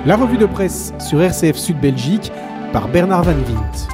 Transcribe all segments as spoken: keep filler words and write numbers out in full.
La revue de presse sur R C F Sud Belgique par Bernard Van Wint.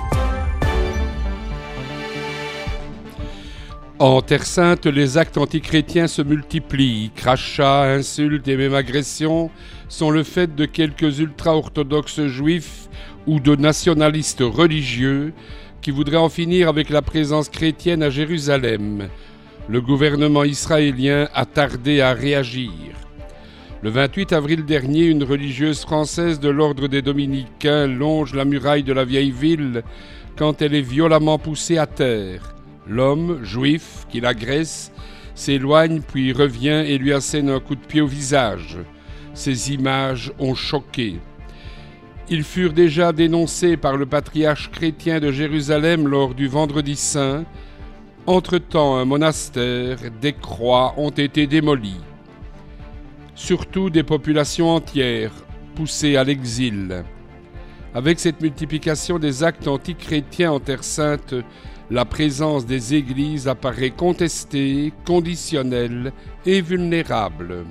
En Terre Sainte, les actes antichrétiens se multiplient. Crachats, insultes et même agressions sont le fait de quelques ultra-orthodoxes juifs ou de nationalistes religieux qui voudraient en finir avec la présence chrétienne à Jérusalem. Le gouvernement israélien a tardé à réagir. Le vingt-huit avril dernier, une religieuse française de l'ordre des Dominicains longe la muraille de la vieille ville quand elle est violemment poussée à terre. L'homme, juif, qui l'agresse, s'éloigne puis revient et lui assène un coup de pied au visage. Ces images ont choqué. Ils furent déjà dénoncés par le patriarche chrétien de Jérusalem lors du Vendredi Saint. Entre-temps, un monastère, des croix ont été démolies. Surtout des populations entières, poussées à l'exil. Avec cette multiplication des actes antichrétiens en Terre Sainte, la présence des églises apparaît contestée, conditionnelle et vulnérable.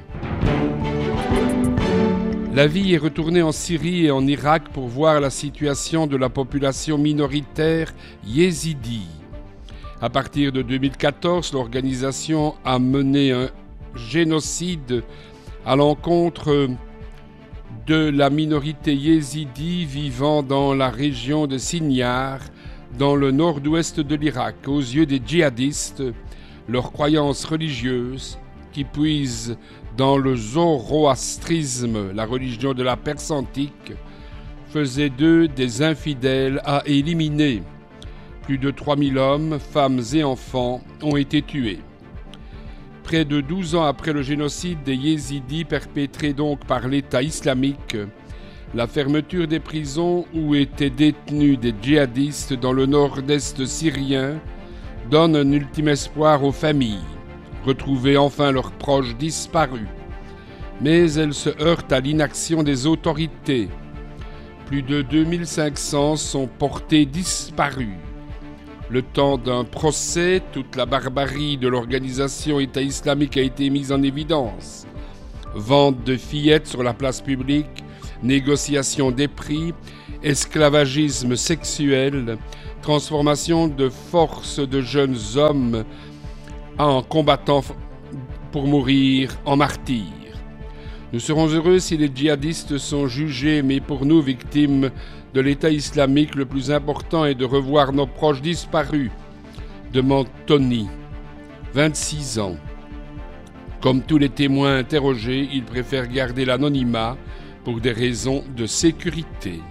La vie est retournée en Syrie et en Irak pour voir la situation de la population minoritaire yézidi. À partir de deux mille quatorze, l'organisation a mené un génocide à l'encontre de la minorité yézidi vivant dans la région de Sinjar, dans le nord-ouest de l'Irak. Aux yeux des djihadistes, leurs croyances religieuses, qui puisent dans le zoroastrisme, la religion de la Perse antique, faisaient d'eux des infidèles à éliminer. Plus de trois mille hommes, femmes et enfants ont été tués. Près de douze ans après le génocide des Yézidis perpétré donc par l'État islamique, la fermeture des prisons où étaient détenus des djihadistes dans le nord-est syrien donne un ultime espoir aux familles, retrouver enfin leurs proches disparus. Mais elle se heurte à l'inaction des autorités. Plus de deux mille cinq cents sont portés disparus. Le temps d'un procès, toute la barbarie de l'organisation État islamique a été mise en évidence. Vente de fillettes sur la place publique, négociation des prix, esclavagisme sexuel, transformation de force de jeunes hommes en combattants pour mourir en martyrs. Nous serons heureux si les djihadistes sont jugés, mais pour nous, victimes de l'État islamique, le plus important est de revoir nos proches disparus, demande Tony, vingt-six ans. Comme tous les témoins interrogés, il préfère garder l'anonymat pour des raisons de sécurité.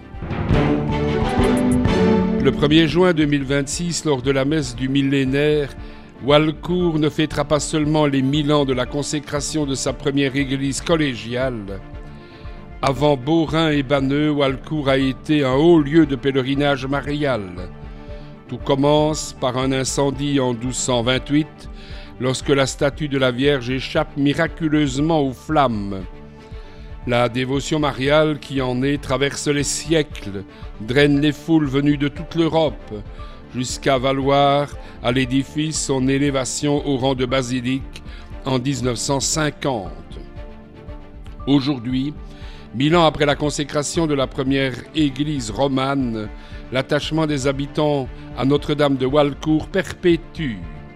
Le premier juin deux mille vingt-six, lors de la messe du millénaire, Walcourt ne fêtera pas seulement les mille ans de la consécration de sa première église collégiale. Avant Beaurain et Banneux, Walcourt a été un haut lieu de pèlerinage marial. Tout commence par un incendie en douze cent vingt-huit, lorsque la statue de la Vierge échappe miraculeusement aux flammes. La dévotion mariale qui en est traverse les siècles, draine les foules venues de toute l'Europe, jusqu'à valoir à l'édifice son élévation au rang de basilique en dix-neuf cent cinquante. Aujourd'hui, mille ans après la consécration de la première église romane, l'attachement des habitants à Notre-Dame de Walcourt perpétue.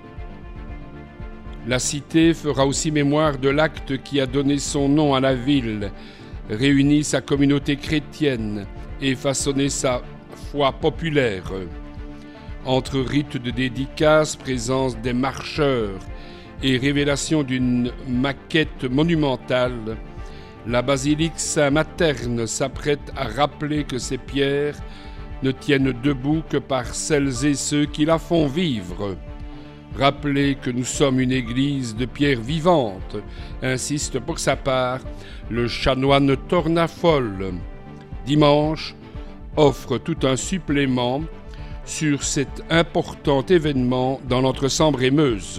La cité fera aussi mémoire de l'acte qui a donné son nom à la ville, réuni sa communauté chrétienne et façonné sa foi populaire. Entre rites de dédicace, présence des marcheurs et révélation d'une maquette monumentale, la basilique Saint-Materne s'apprête à rappeler que ces pierres ne tiennent debout que par celles et ceux qui la font vivre. Rappeler que nous sommes une église de pierres vivantes, insiste pour sa part le chanoine Tornafol. Dimanche offre tout un supplément sur cet important événement dans notre Sambre et Meuse.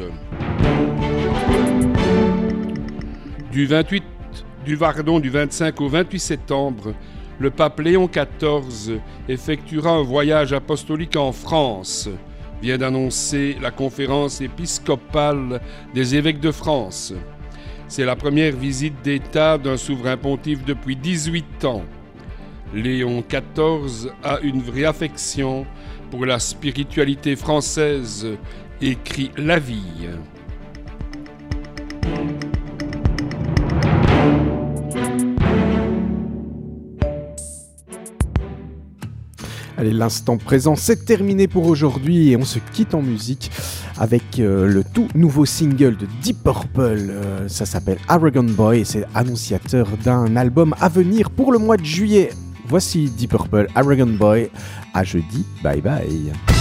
Du vingt-huit Du, pardon, du vingt-cinq au vingt-huit septembre, le pape Léon quatorze effectuera un voyage apostolique en France, vient d'annoncer la conférence épiscopale des évêques de France. C'est la première visite d'État d'un souverain pontife depuis dix-huit ans. Léon quatorze a une vraie affection pour la spiritualité française, écrit La Vie. Allez, l'instant présent, c'est terminé pour aujourd'hui et on se quitte en musique avec euh, le tout nouveau single de Deep Purple. Euh, ça s'appelle Arrogant Boy et c'est annonciateur d'un album à venir pour le mois de juillet. Voici Deep Purple, Arrogant Boy. À jeudi, bye bye.